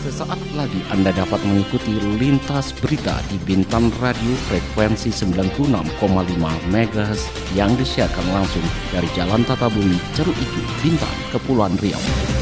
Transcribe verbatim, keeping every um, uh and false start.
Sesaat lagi Anda dapat mengikuti Lintas Berita di Bintan Radio frekuensi sembilan puluh enam koma lima megahertz yang disiarkan langsung dari Jalan Tatabumi, Ceruk Ijo, Bintan, Kepulauan Riau.